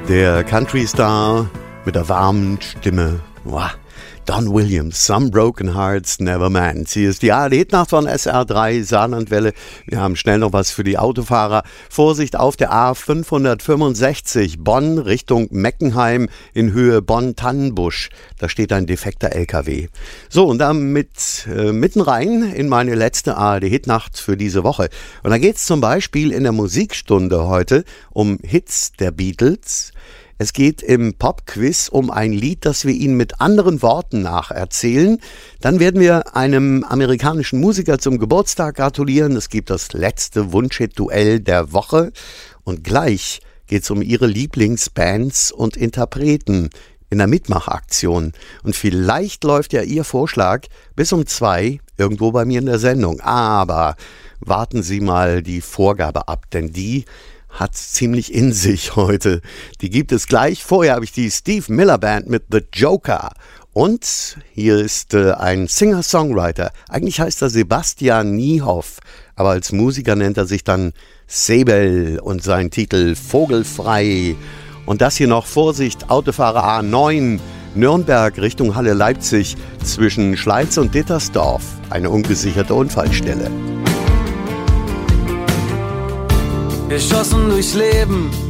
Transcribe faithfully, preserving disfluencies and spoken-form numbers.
Der Country-Star mit der warmen Stimme. Wow. Don Williams, Some Broken Hearts Never Mend. Hier ist die A R D-Hitnacht von S R drei Saarlandwelle. Wir haben schnell noch was für die Autofahrer. Vorsicht auf der A fünfhundertfünfundsechzig Bonn Richtung Meckenheim in Höhe Bonn-Tannenbusch. Da steht ein defekter L K W. So, und damit äh, mitten rein in meine letzte A R D-Hitnacht für diese Woche. Und da geht es zum Beispiel in der Musikstunde heute um Hits der Beatles. Es geht im Pop-Quiz um ein Lied, das wir Ihnen mit anderen Worten nacherzählen. Dann werden wir einem amerikanischen Musiker zum Geburtstag gratulieren. Es gibt das letzte Wunschhit-Duell der Woche. Und gleich geht es um Ihre Lieblingsbands und Interpreten in der Mitmachaktion. Und vielleicht läuft ja Ihr Vorschlag bis um zwei irgendwo bei mir in der Sendung. Aber warten Sie mal die Vorgabe ab, denn die hat's ziemlich in sich heute. Die gibt es gleich. Vorher habe ich die Steve Miller Band mit The Joker. Und hier ist äh, ein Singer-Songwriter. Eigentlich heißt er Sebastian Niehoff, aber als Musiker nennt er sich dann Sebel und sein Titel Vogelfrei. Und das hier noch, Vorsicht, Autofahrer A neun, Nürnberg Richtung Halle Leipzig zwischen Schleiz und Dittersdorf. Eine ungesicherte Unfallstelle. Geschossen durchs Leben,